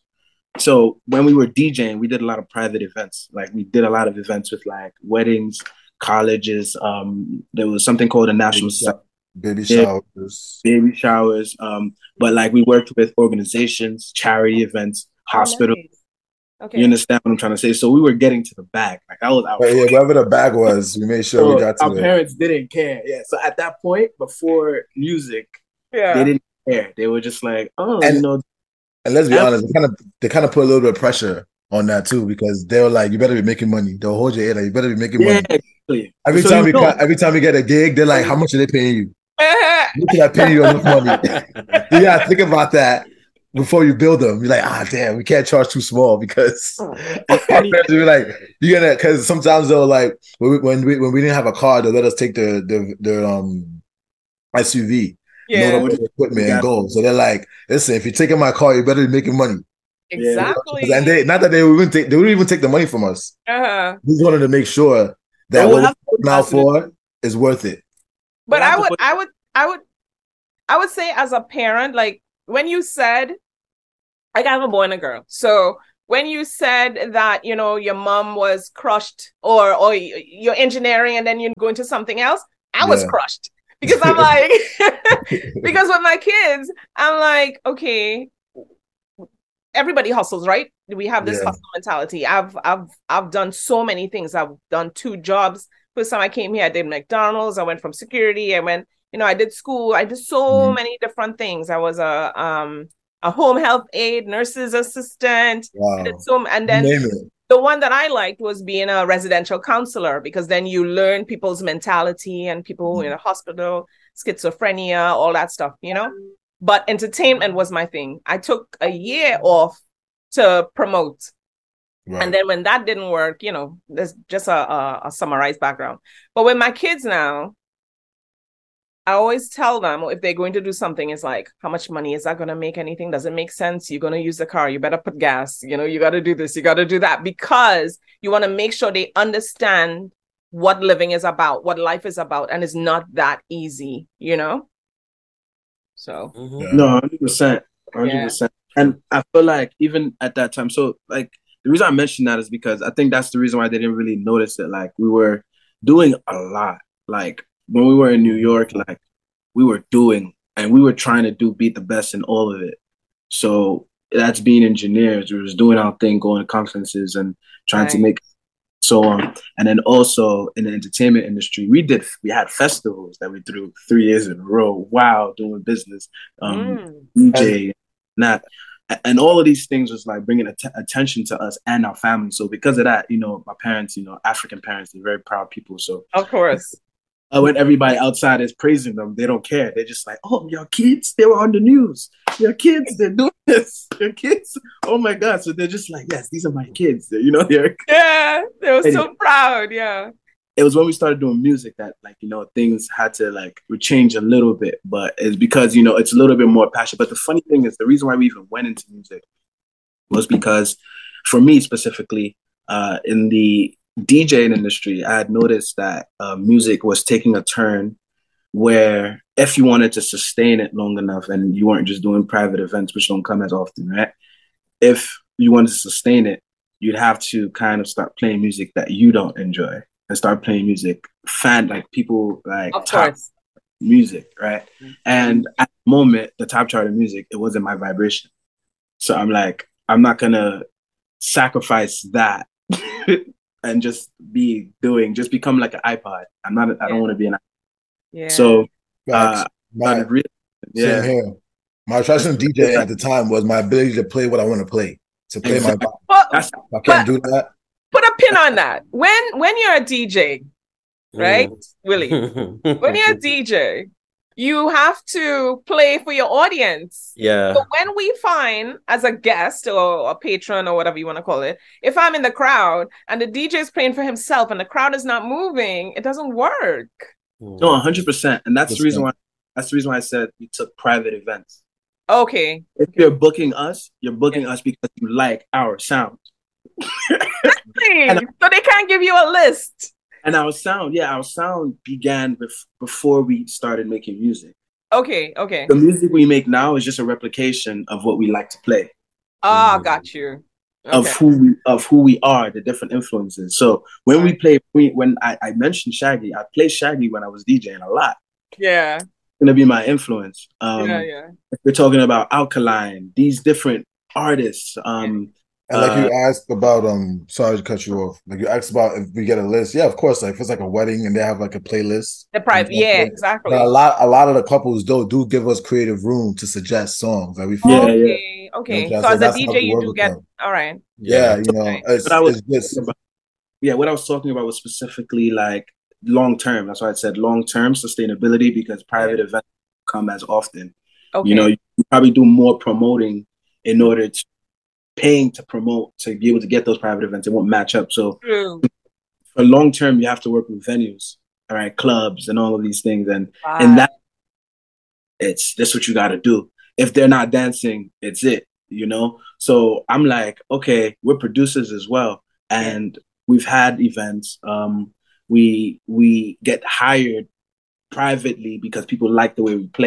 So when we were DJing, we did a lot of private events. Like we did a lot of events with like weddings, colleges. Um, there was something called a national baby, sh- baby showers. Baby showers. Um, but like we worked with organizations, charity events, hospitals. Oh, nice. Okay. You understand what I'm trying to say? So we were getting to the bag. Like that was our but yeah, wherever the bag was, we made sure so we got to our it. Parents didn't care. Yeah. So at that point, before music, yeah. they didn't care. They were just like, oh, and- you know. And let's be honest, they kind of they kind of put a little bit of pressure on that too, because they were like, "You better be making money." They'll hold your head, like, "You better be making yeah, money." Exactly. Every so time we know. every time we get a gig, they're like, "How much are they paying you? Look at that paying you enough money." You gotta think about that before you build them. You're like, "Ah, damn, we can't charge too small because you're like you're gonna." Because sometimes they'll like when we, when we when we didn't have a car, they'll let us take their their, their um S U V. Yeah, load up the equipment and go. So they're like, listen, if you're taking my car, you better be making money. Exactly. And they not that they wouldn't take they wouldn't even take the money from us. Uh-huh. We just wanted to make sure that what we're now for is worth it. But I would, I would, I would, I would say as a parent, like when you said, I got a boy and a girl. So when you said that, you know, your mom was crushed or or you're engineering and then you go into something else, I was Yeah. crushed because I'm like, because with my kids, I'm like, okay, everybody hustles, right? We have this Yeah. hustle mentality. I've I've I've done so many things. I've done two jobs. First time I came here, I did McDonald's. I went from security. I went, you know, I did school. I did so Mhm. many different things. I was a um a home health aide, nurse's assistant. I did Wow. so, and You then name it. the one that I liked was being a residential counselor because then you learn people's mentality and people in a hospital, schizophrenia, all that stuff, you know? But entertainment was my thing. I took a year off to promote. Right. And then when that didn't work, you know, there's just a, a, a summarized background. But with my kids now, I always tell them if they're going to do something, it's like, how much money is that going to make anything? Does it make sense? You're going to use the car. You better put gas. You know, you got to do this. You got to do that because you want to make sure they understand what living is about, what life is about. And it's not that easy, you know? So. Mhm. Yeah. No, one hundred percent. one hundred percent. And I feel like even at that time, so like the reason I mentioned that is because I think that's the reason why they didn't really notice it. Like we were doing a lot. Like when we were in New York, like we were doing and we were trying to do beat the best in all of it. So that's being engineers. We was doing our thing, going to conferences and trying to Right. make so on. And then also in the entertainment industry, we did we had festivals that we threw three years in a row. Wow, doing business, um, Mm. D J, and that, and all of these things was like bringing att- attention to us and our family. So because of that, you know, my parents, you know, African parents, they're very proud people. So Of course. uh, when everybody outside is praising them, they don't care. They're just like, oh, your kids, they were on the news. Your kids, they're doing this. Your kids, oh my God. So they're just like, yes, these are my kids. You know, they're Yeah. They were Anyway. so proud. Yeah. it was when we started doing music that like you know things had to like change a little bit, but it's because you know it's a little bit more passion. But the funny thing is the reason why we even went into music was because for me specifically uh in the DJing industry, I had noticed that uh, music was taking a turn where if you wanted to sustain it long enough and you weren't just doing private events which don't come as often, right? If you wanted to sustain it, you'd have to kind of start playing music that you don't enjoy and start playing music fan like people like Of top course. music, right? And at the moment, the top chart of music, it wasn't my vibration. So I'm like, I'm not gonna sacrifice that and just be doing, just become like an iPod. I'm not. I don't Yeah. want to be an. Yeah. So Facts. uh, my, started re- Same yeah, here. My attraction to DJing at the time was my ability to play what I want to play, to play my Exactly. vibe. But, that's If I can't do that. put a pin on that. When when you're a D J, right, Willie? When you're a D J, you have to play for your audience. Yeah. So when we find as a guest or a patron or whatever you want to call it, if I'm in the crowd and the D J is playing for himself and the crowd is not moving, it doesn't work. no, one hundred percent, and that's the reason why. That's the reason why I said we took private events. Okay. If you're booking us, you're booking us because you like our sound. And, so they can't give you a list. And our sound, yeah, our sound began bef- before we started making music. Okay, okay. The music we make now is just a replication of what we like to play. Ah, got you. Okay. Of who we of who we are, the different influences. So when we play, we, when I, I mentioned Shaggy, I played Shaggy when I was DJing a lot. Yeah. It's gonna be my influence. Um, yeah, yeah. If we're talking about Alkaline, these different artists. Um, And like you uh, asked about, um, sorry to cut you off. Like you asked about if we get a list. Yeah, of course. Like if it's like a wedding and they have like a playlist. The private, yeah, exactly. But a lot, a lot of the couples do do give us creative room to suggest songs that we feel. Yeah, okay, okay. You know So what I'm as saying? a That's D how J, we you work do with get them. all right. Yeah, you know, Okay. it's, But I was it's just about, yeah, what I was talking about was specifically like long term. That's why I said long term sustainability because private Yeah. events come as often. Okay. You know, you probably do more promoting in order to paying to promote to be able to get those private events. It won't match up. So True. for long term, you have to work with venues, all right, clubs and all of these things. And Wow. in that, it's this what you got to do. If they're not dancing, it's it, you know? So I'm like, okay, we're producers as well. And we've had events. Um, we we get hired privately because people like the way we play.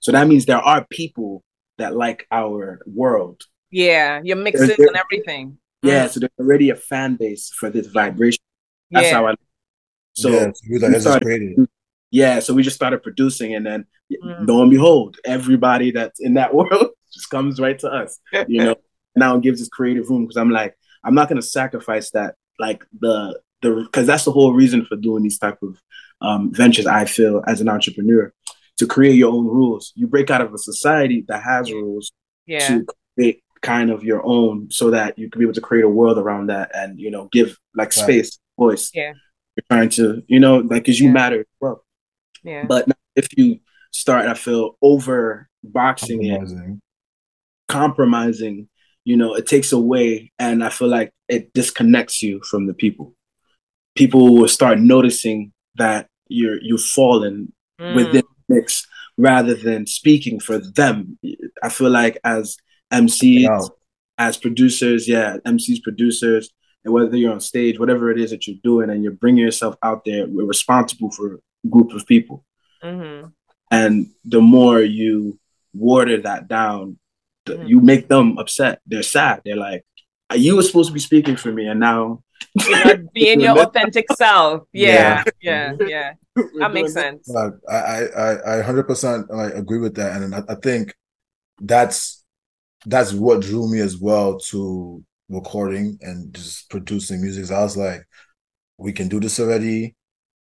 So that means there are people that like our world. Yeah, your mixes There- there- and everything. Yeah, Mm. so there's already a fan base for this vibration. That's Yeah. how I. So yeah, so we like, we let's just started- create it. yeah, so we just started producing, and then Mm. lo and behold, everybody that's in that world just comes right to us. You know, now it gives us creative room because I'm like, I'm not gonna sacrifice that, like the the because that's the whole reason for doing these type of um, ventures. I feel as an entrepreneur, to create your own rules. You break out of a society that has rules Yeah. to create kind of your own, so that you can be able to create a world around that, and you know, give like space, voice. Yeah. You're trying to, you know, like because you Yeah. matter as well. Yeah. But if you start, I feel, over boxing it, Compromising. compromising, you know, it takes away, and I feel like it disconnects you from the people. People will start noticing that you're you've fallen Mm. within the mix rather than speaking for them. I feel like as M Cs, Wow. as producers, yeah, M Cs, producers, and whether you're on stage, whatever it is that you're doing, and you're bringing yourself out there, we're responsible for a group of people. Mm-hmm. And the more you water that down, the, Mhm. you make them upset. They're sad. They're like, you were supposed to be speaking for me, and now You're not being your authentic self. Yeah. Yeah. Yeah. Yeah. we're That makes doing sense. Like, I, I, I, I one hundred percent like agree with that, and I, I think that's that's what drew me as well to recording and just producing music. So I was like, we can do this already.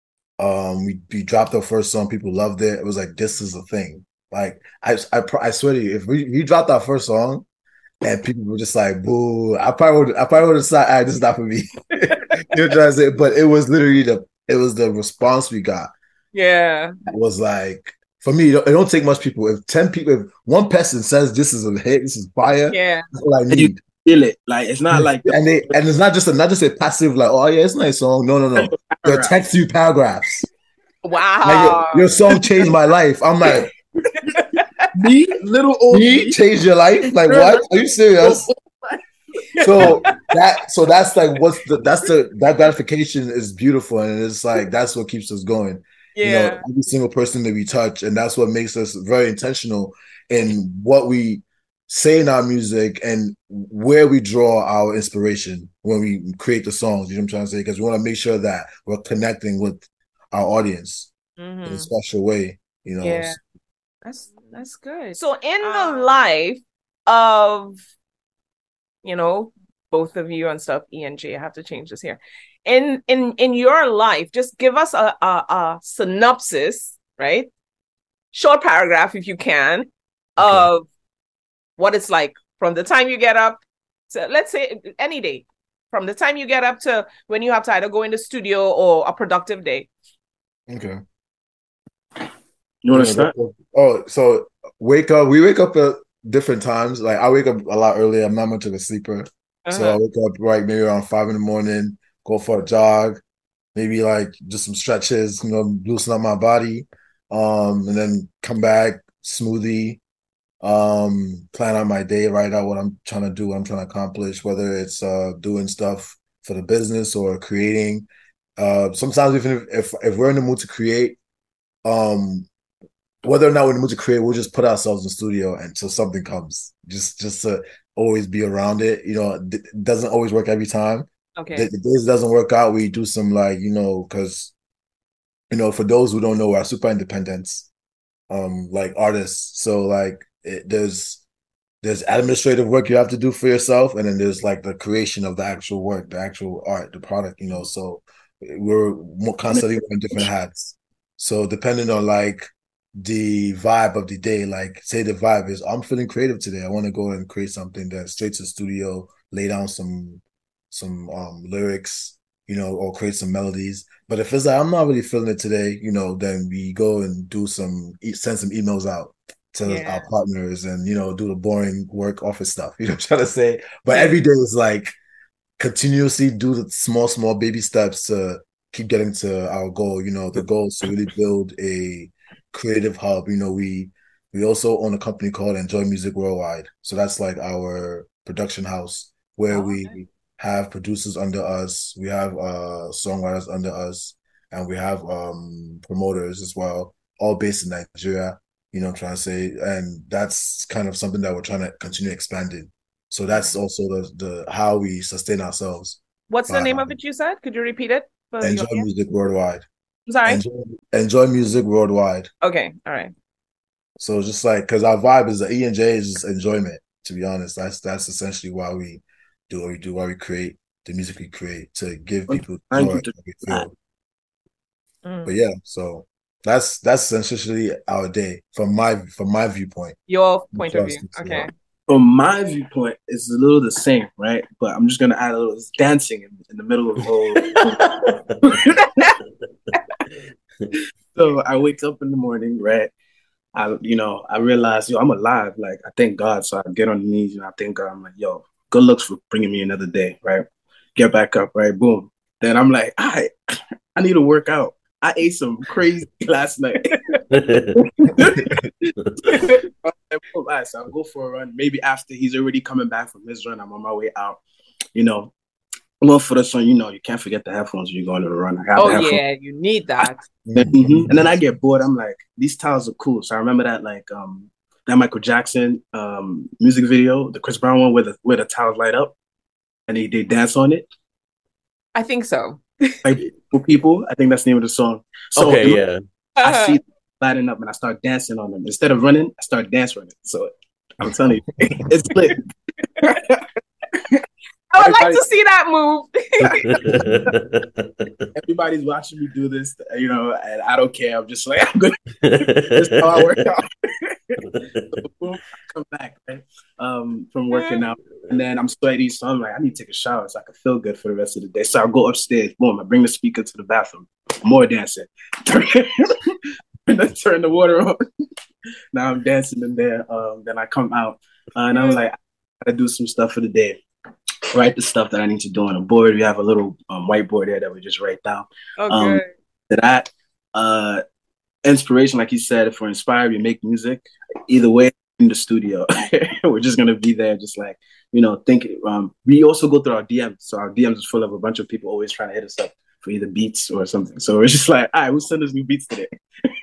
Um, we, we dropped our first song, people loved it. It was like, this is a thing. Like, I, I, I swear to you, if we, we dropped our first song and people were just like, boo, I probably would, I probably would have said, all right, this is not for me. You know what I'm trying to say? But it was literally the, it was the response we got. Yeah. It was like, for me, it don't, it don't take much people. If ten people, if one person says this is a hit, this is fire, Yeah. that's all I And you need. feel it. Like it's not like and they and it's not just a not just a passive like, oh yeah, it's a nice song. No, no, no. They'll text you paragraphs. Wow. Like, your, your song changed my life. I'm like, me, little old me me. changed your life? Like what? Are you serious? So that so that's like what's the that's the that gratification is beautiful, and it's like that's what keeps us going. Yeah. You know, every single person that we touch, and that's what makes us very intentional in what we say in our music and where we draw our inspiration when we create the songs. You know what I'm trying to say? Because we want to make sure that we're connecting with our audience Mhm. in a special way. You know, Yeah. That's that's good. So in the life of, you know, both of you and stuff, E and J, I have to change this here. In in in your life, just give us a, a, a synopsis, right? Short paragraph if you can, of what it's like from the time you get up to, let's say, any day, from the time you get up to when you have to either go in the studio or a productive day. okay. You want to start? Oh, so wake up. We wake up at different times. Like I wake up a lot earlier. I'm not much of a sleeper. So I Uh-huh. wake up right maybe around five in the morning, go for a jog, maybe like just some stretches, you know, loosen up my body. Um, and then come back, smoothie, um, plan out my day, write out what I'm trying to do, what I'm trying to accomplish, whether it's uh doing stuff for the business or creating. Uh sometimes even if if, if we're in the mood to create, um whether or not we're in the mood to create, we'll just put ourselves in the studio until something comes. Just just to always be around it. You know, it doesn't always work every time. Okay. The, the days it doesn't work out, we do some like, you know, because, you know, for those who don't know, we're super independents, um, like artists. So like it, there's there's administrative work you have to do for yourself, and then there's like the creation of the actual work, the actual art, the product, you know. So we're more constantly wearing different hats. So depending on like the vibe of the day, like say the vibe is I'm feeling creative today, I want to go and create something, then straight to the studio, lay down some some um lyrics, you know, or create some melodies. But if it's like I'm not really feeling it today, you know, then we go and do some send some emails out to Yeah. our partners and, you know, do the boring work office stuff. You know what I'm trying to say? But Yeah. every day is like continuously do the small, small baby steps to keep getting to our goal. You know, the goal is to really build a creative hub. You know, we we also own a company called Enjoy Music Worldwide. So that's like our production house where Oh, we okay. have producers under us, we have uh songwriters under us, and we have um promoters as well, all based in Nigeria. You know what I'm trying to say? And that's kind of something that we're trying to continue expanding. So that's also the the how we sustain ourselves. What's the By name of it you said? Could you repeat it for the enjoy audience? music worldwide. I'm sorry. Enjoy, enjoy music worldwide. Okay, all right. So just like, because our vibe is the E and J is just enjoyment. To be honest, that's that's essentially why we do what we do, why we create the music we create, to give people joy that we feel. Mm. But yeah, so that's that's essentially our day from my from my viewpoint. Your point of view. Okay. From my viewpoint, it's a little the same, right? But I'm just gonna add a little it's dancing in, in the middle of the whole. So I wake up in the morning, right? I, you know, I realize, yo, I'm alive. Like, I thank God. So I get on the knees and I thank God. I'm like, yo, good looks for bringing me another day, right? Get back up, right? Boom. Then I'm like, all right, I need to work out. I ate some crazy last night. All right, so I'll go for a run. Maybe after he's already coming back from his run, I'm on my way out. You know, well, for the sun, you know, you can't forget the headphones when you're going to the run. I got oh, yeah, you need that. Mm-hmm. And then I get bored. I'm like, these towels are cool. So I remember that, like, um, that Michael Jackson um, music video, the Chris Brown one, where the where the towels light up and they, they dance on it. I think so. Like, for people, I think that's the name of the song. So okay, yeah. I uh-huh. see them lighting up and I start dancing on them. Instead of running, I start dancing on it. So I'm telling you, it's lit. I would like to see that move. Everybody's watching me do this, you know, and I don't care. I'm just like, I'm good. That's how I work out. So boom, I come back, right, um, from working out. And then I'm sweaty, so I'm like, I need to take a shower so I can feel good for the rest of the day. So I'll go upstairs, boom, I bring the speaker to the bathroom. More dancing. Turn, turn the water on. Now I'm dancing in there. Um, then I come out, uh, and I'm like, I gotta do some stuff for the day. Write the stuff that I need to do on a board. We have a little um, whiteboard there that we just write down. Okay. Um, that uh, inspiration, like you said, if we're inspired, we make music. Either way, in the studio, we're just gonna be there, just like, you know, think. Um, we also go through our D Ms, so our D Ms is full of a bunch of people always trying to hit us up for either beats or something. So we're just like, all right, we'll send us new beats today.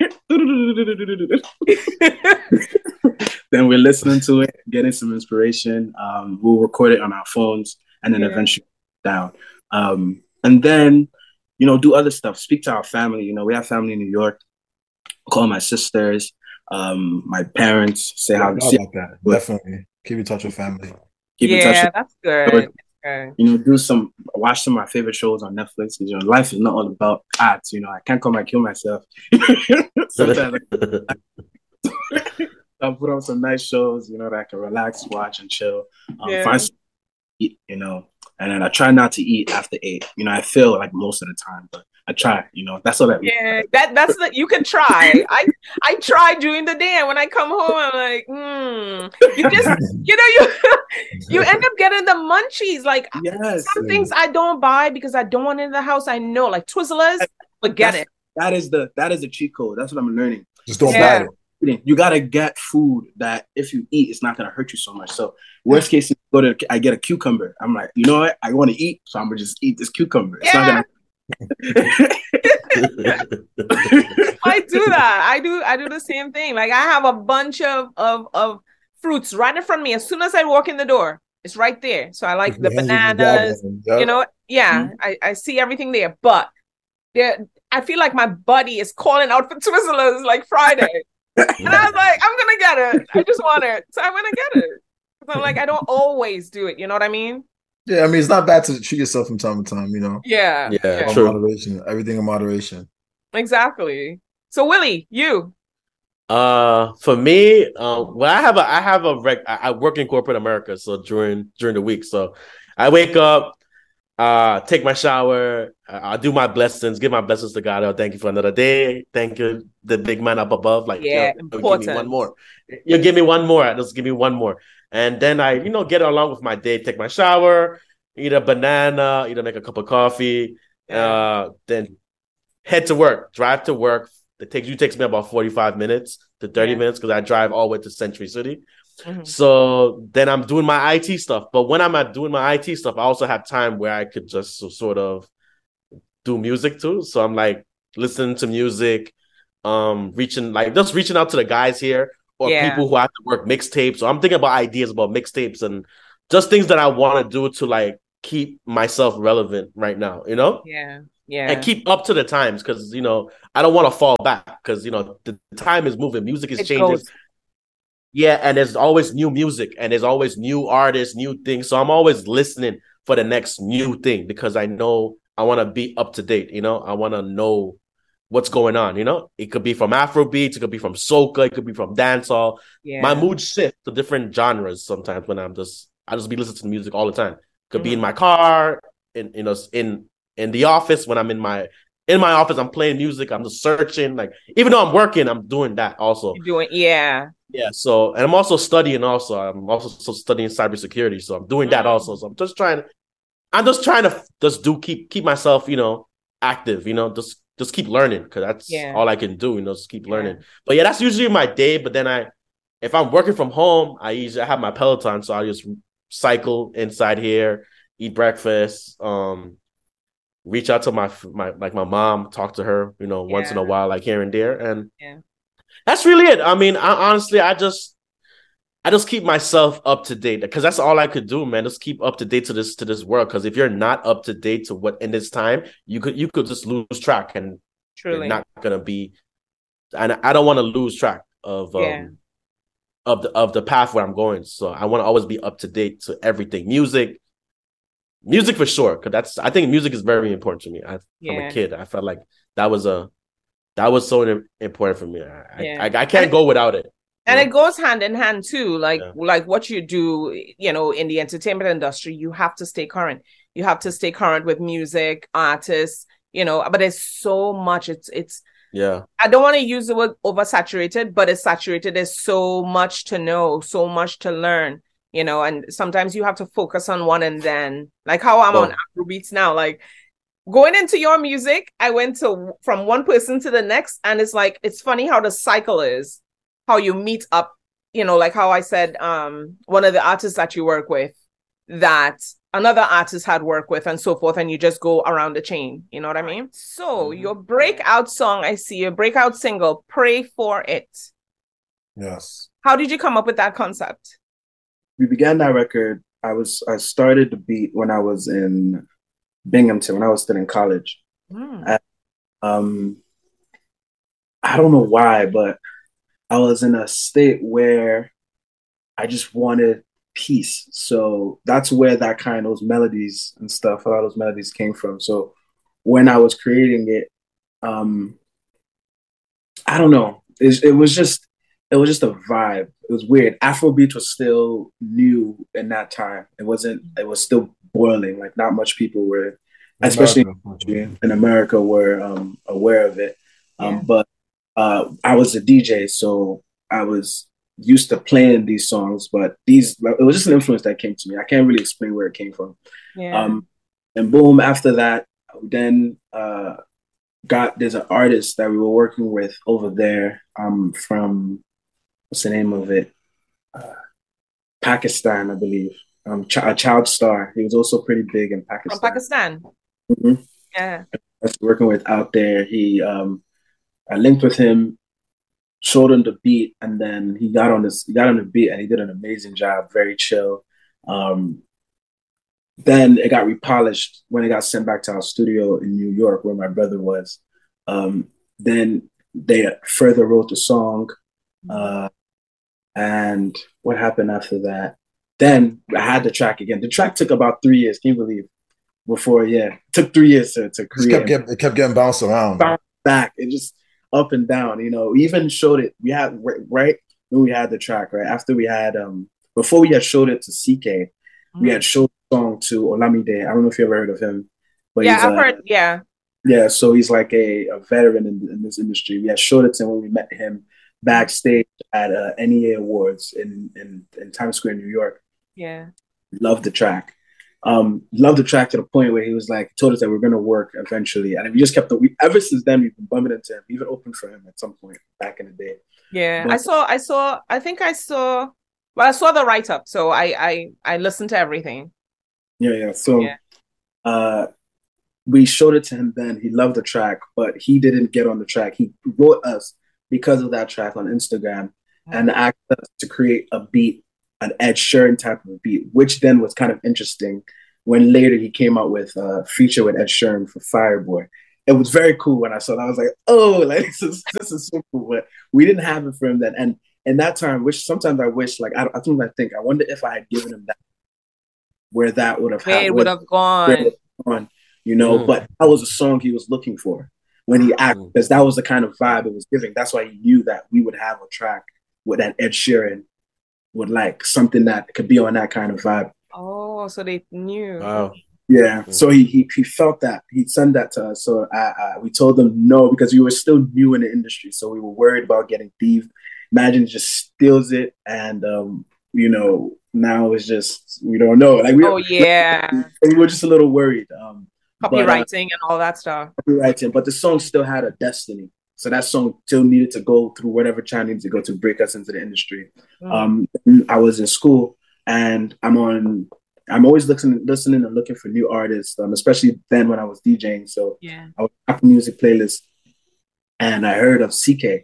Then we're listening to it, getting some inspiration. Um, we'll record it on our phones and then yeah. eventually down. Um, and then, you know, do other stuff. Speak to our family. You know, we have family in New York. Call my sisters, um, my parents. Say yeah, how. About that. Definitely keep in touch with family. Keep yeah, in touch. Yeah, that's good. Okay. You know, do some, watch some of my favorite shows on Netflix. Because, you know, life is not all about ads. You know, I can't come and kill myself. Sometimes I, I'll put on some nice shows, you know, that I can relax, watch, and chill. Um, yeah. Find some eat, you know, and then I try not to eat after eight. You know, I feel like most of the time, but I try. You know, that's all that. Yeah, that that's the you can try. I I try during the day, and when I come home, I'm like, hmm. You just, you know, you you end up getting the munchies. Like yes. some things I don't buy because I don't want it in the house. I know, like Twizzlers, forget that's, it. That is the that is the cheat code. That's what I'm learning. Just don't yeah. buy it. You gotta get food that if you eat, it's not gonna hurt you so much. So worst case, go to I get a cucumber. I'm like, you know what? I want to eat, so I'm gonna just eat this cucumber. It's yeah. not gonna. I do that. I do. I do the same thing. Like I have a bunch of of of fruits right in front of me. As soon as I walk in the door, it's right there. So I like the bananas. You know, yeah. Mm-hmm. I I see everything there, but there. I feel like my body is calling out for Twizzlers like Friday. And I was like, I'm gonna get it. I just want it, so I'm gonna get it. So I'm like, I don't always do it. You know what I mean? Yeah, I mean, it's not bad to treat yourself from time to time. You know? Yeah, yeah, yeah. True. Moderation, everything in moderation. Exactly. So Willie, you? Uh, for me, um, well, I have a, I have a rec. I work in corporate America, so during during the week, so I wake up. Uh, take my shower. Uh, I do my blessings. Give my blessings to God. Oh, thank you for another day. Thank you, the big man up above. Like, yeah, yo, important. Give me one more. You give me one more. Just give me one more. And then I, you know, get along with my day. Take my shower. Eat a banana. Either make a cup of coffee. Uh, then head to work. Drive to work. It takes you takes me about forty-five minutes to thirty yeah. minutes because I drive all the way to Century City. Mm-hmm. So then I'm doing my I T stuff. But when I'm at doing my I T stuff, I also have time where I could just so, sort of do music too. So I'm like listening to music, um, reaching like just reaching out to the guys here or Yeah. people who have to work mixtapes. So I'm thinking about ideas about mixtapes and just things that I want to do to like keep myself relevant right now, you know? Yeah. Yeah. And keep up to the times because, you know, I don't want to fall back because, you know, the, the time is moving. Music is It changing. goes. Yeah, and there's always new music and there's always new artists, new things. So I'm always listening for the next new thing because I know I want to be up to date, you know? I want to know what's going on, you know? It could be from Afro beats, it could be from soca, it could be from dancehall. Yeah. My mood shifts to different genres sometimes when I'm just I just be listening to music all the time. Could be in Mhm. my car, in you know, in in the office when I'm in my in my office, I'm playing music, I'm just searching. Like even though I'm working, I'm doing that also. You're doing, yeah. Yeah. So and I'm also studying also. I'm also so studying cybersecurity. So I'm doing that Mm. also. So I'm just trying I'm just trying to just do keep keep myself, you know, active, you know, just just keep learning because that's Yeah. all I can do, you know, just keep Yeah. learning. But yeah, that's usually my day. But then I, if I'm working from home, I usually have my Peloton, so I just cycle inside here, eat breakfast, um, reach out to my my like my mom, talk to her, you know, once in a Yeah. while, like here and there, and Yeah. that's really it. I mean, I, honestly, I just I just keep myself up to date because that's all I could do, man. Just keep up to date to this to this world. Because if you're not up to date to what in this time, you could you could just lose track, and you're Truly. not gonna be. And I don't want to lose track of um Yeah. of the of the path where I'm going. So I want to always be up to date to everything. Music, music for sure. Because that's I think music is very important to me. I, Yeah. From a kid, I felt like that was a that was so important for me. I Yeah. I, I can't go without it. And Yeah. it goes hand in hand too. Like, Yeah. like what you do, you know, in the entertainment industry, you have to stay current. You have to stay current with music, artists, you know, but there's so much. It's, it's, Yeah. I don't want to use the word oversaturated, but it's saturated. There's so much to know, so much to learn, you know, and sometimes you have to focus on one and then, like how I'm Oh. on Afrobeats now, like going into your music, I went to from one person to the next, and it's like, it's funny how the cycle is, how you meet up, you know, like how I said, um, one of the artists that you work with, that another artist had worked with and so forth, and you just go around the chain, you know what I mean? So Mhm. your breakout song, I see your breakout single, Pray for It. Yes. How did you come up with that concept? We began that record. I was I started the beat when I was in Binghamton, when I was still in college. Mm. And, um, I don't know why, but I was in a state where I just wanted peace. So that's where that kind of those melodies and stuff, a lot of those melodies came from. So when I was creating it, um, I don't know. It, it was just it was just a vibe. It was weird. Afrobeat was still new in that time. It wasn't. It was still boiling. Like not much people were, especially America. in America, were um, aware of it. Um, Yeah. But uh, I was a D J, so I was used to playing these songs. But these, it was just an influence that came to me. I can't really explain where it came from. Yeah. Um, and boom, after that, then uh, got there's an artist that we were working with over there um, from what's the name of it? Uh, Pakistan, I believe. Um, Ch- a Child Star. He was also pretty big in Pakistan. From Pakistan. Mhm. Yeah. I was working with out there. He, um, I linked with him, showed him the beat, and then he got on this. He got on the beat, and he did an amazing job. Very chill. Um, then it got repolished when it got sent back to our studio in New York, where my brother was. Um, then they further wrote the song. Uh, and what happened after that? Then I had the track again. The track took about three years. Can you believe? Before, yeah, it took three years to, to Just create. kept getting, it kept getting bounced around. Bounced back. It just up and down. You know, we even showed it. We had right, right when we had the track. Right after we had um before we had showed it to C K, we had showed the song to Olamide. I don't know if you ever heard of him, but Yeah, he's I've a, heard. Yeah. yeah. So he's like a, a veteran in, in this industry. We had showed it to him when we met him backstage at uh, N E A Awards in, in in Times Square, New York. Yeah. Loved the track. Um, loved the track to the point where he was like, told us that we're gonna work eventually, and we just kept the. We, ever since then, we've been bumping into him. We even opened for him at some point back in the day. Yeah. But- I saw. I saw. I think I saw. Well, I saw the write up, so I I I listened to everything. Yeah, yeah. So, Yeah. uh, we showed it to him then. He loved the track, but he didn't get on the track. He wrote us because of that track on Instagram and asked us to create a beat, an Ed Sheeran type of beat, which then was kind of interesting when later he came out with a feature with Ed Sheeran for Fireboy. It was very cool when I saw that. I was like, oh, like this is this is so cool. But we didn't have it for him then. And in that time, which sometimes I wish, like I, I think I think, I wonder if I had given him that, where that would have Where it would have gone. gone, you know. Mm. But that was a song he was looking for when he acted, because that was the kind of vibe it was giving. That's why he knew that we would have a track with that Ed Sheeran would like, something that could be on that kind of vibe. Oh, so they knew. Wow. Yeah. So he he he felt that. He sent that to us. So I, I, we told them no, because we were still new in the industry. So we were worried about getting thieved. Imagine just steals it, and um, you know, now it's just, we don't know. Like we, oh yeah, we were just a little worried. Um, copywriting but, uh, and all that stuff. Copywriting, but the song still had a destiny. So that song still needed to go through whatever channel needed to go to break us into the industry. Mm. Um, I was in school, and I'm on. I'm always listening, listening and looking for new artists, um, especially then when I was DJing. So yeah, I was Apple Music playlist, and I heard of C K.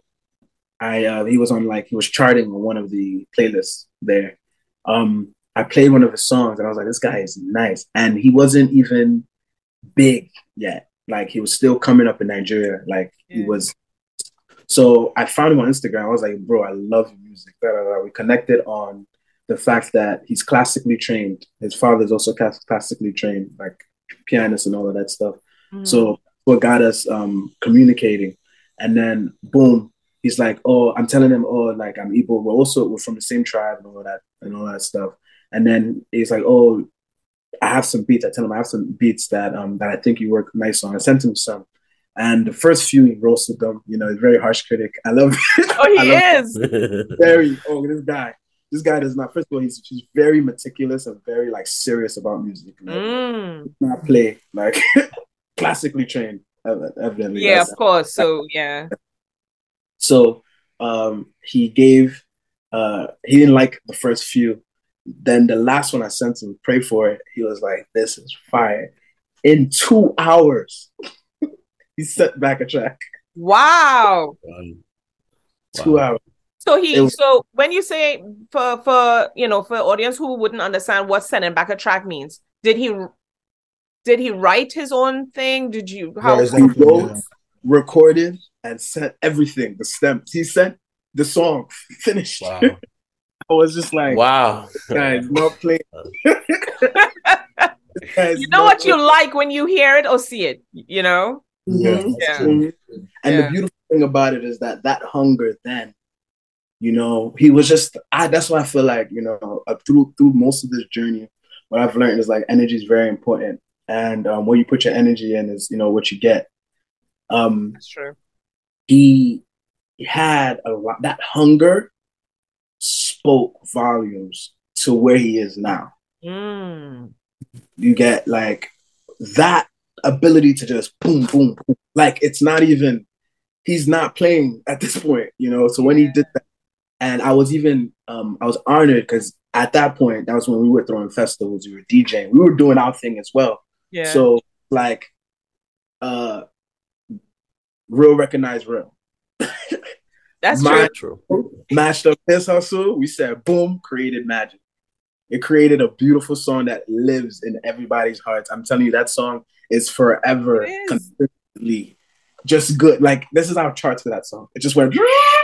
I uh, he was on like he was charting on one of the playlists there. Um, I played one of his songs, and I was like, this guy is nice, and he wasn't even big yet. Like he was still coming up in Nigeria. Like yeah. he was. So I found him on Instagram. I was like, bro, I love your music. Blah, blah, blah. We connected on the fact that he's classically trained. His father is also classically trained, like pianist and all of that stuff. Mm. So what got us um, communicating. And then boom, he's like, oh, I'm telling him, oh, like I'm Igbo. We're also we're from the same tribe and all that and all that stuff. And then he's like, oh, I have some beats. I tell him I have some beats that um that I think you work nice on. I sent him some. And the first few, he roasted them. You know, he's a very harsh critic. I love it. Oh, he is. Very, oh, this guy. This guy does not, first of all, he's, he's very meticulous and very, like, serious about music. Like, mm. not play, like, classically trained, evidently. Yeah, That's, of course. So, yeah. So, um, he gave, uh, he didn't like the first few. Then the last one I sent him, pray for it. He was like, this is fire. In two hours. He sent back a track. Wow. Um, Two wow. hours. So he was, so when you say for for you know for audience who wouldn't understand what sending back a track means, did he did he write his own thing? Did you how he wrote, yeah. recorded and sent everything, the stems. He sent the song finished. Wow. I was just like, wow, guys, not playing. You know what you like when you hear it or see it, you know? Mm-hmm. Yeah. Mm-hmm. And yeah. the beautiful thing about it is that that hunger then, you know, he was just, I, that's why I feel like, you know, uh, through through most of this journey, what I've learned is like energy is very important. And um, where you put your energy in is, you know, what you get. Um, that's true. He had a lot, that hunger spoke volumes to where he is now. Mm. You get like that ability to just boom, boom, boom. Like it's not even, he's not playing at this point, you know? So when yeah. he did that, and I was even, um, I was honored because at that point, that was when we were throwing festivals, we were DJing, we were doing our thing as well. Yeah. So like, uh, real recognize real. That's My, true. Matched up his hustle. We said, boom, created magic. It created a beautiful song that lives in everybody's hearts. I'm telling you, that song is forever, is. consistently just good. Like, this is our charts for that song. It just went.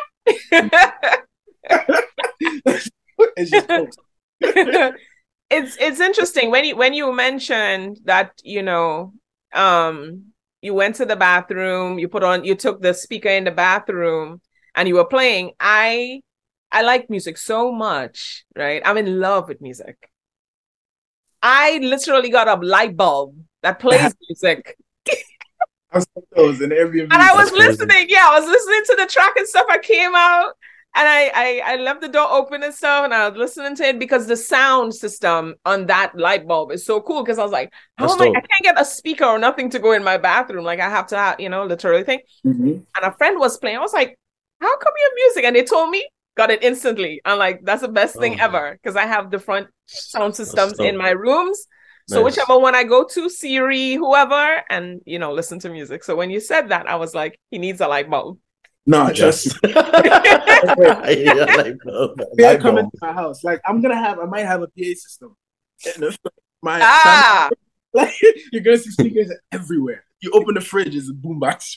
It's just cool. it's it's interesting when you when you mentioned that, you know, um, you went to the bathroom, you put on, you took the speaker in the bathroom, and you were playing. I. I like music so much, right? I'm in love with music. I literally got a light bulb that plays music. I those in every and I was listening. Yeah, I was listening to the track and stuff. I came out and I, I I left the door open and stuff, and I was listening to it because the sound system on that light bulb is so cool. Because I was like, how am I? I can't get a speaker or nothing to go in my bathroom. Like I have to, have, you know, literally thing. Mm-hmm. And a friend was playing. I was like, how come you have music? And they told me. Got it instantly. I'm like, that's the best thing oh. ever because I have different sound systems in my rooms. So Nice. whichever one I go to, Siri, whoever, and you know, listen to music. So when you said that, I was like, he needs a light bulb. No, trust Yes. me. Yeah, like, oh, They're Light coming bulb. to my house. Like I'm gonna have, I might have a P A system. And if my Ah, like you're gonna see speakers everywhere. You open the fridge, it's a boombox.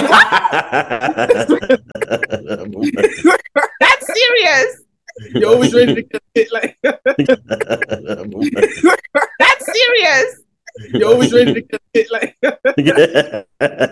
that's serious. You're always ready to get hit. Like That's serious. you're always ready to get hit. Like